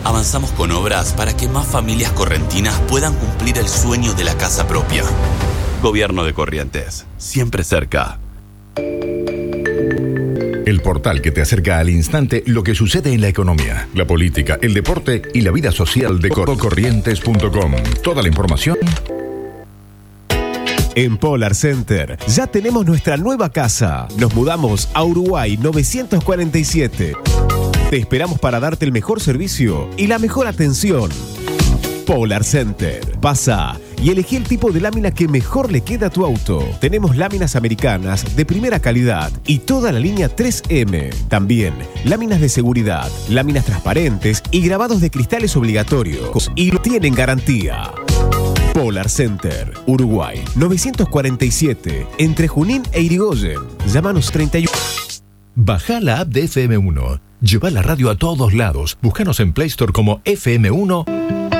avanzamos con obras para que más familias correntinas puedan cumplir el sueño de la casa propia. Gobierno de Corrientes, siempre cerca. El portal que te acerca al instante lo que sucede en la economía, la política, el deporte y la vida social de corrientes.com. Toda la información. En Polar Center ya tenemos nuestra nueva casa. Nos mudamos a Uruguay 947. Te esperamos para darte el mejor servicio y la mejor atención. Polar Center. Pasa y elegí el tipo de lámina que mejor le queda a tu auto. Tenemos láminas americanas de primera calidad y toda la línea 3M. También láminas de seguridad, láminas transparentes y grabados de cristales obligatorios. Y lo tienen garantía. Polar Center, Uruguay 947, entre Junín e Irigoyen. Llámanos 31. Baja la app de FM1. Lleva la radio a todos lados. Búscanos en Play Store como FM1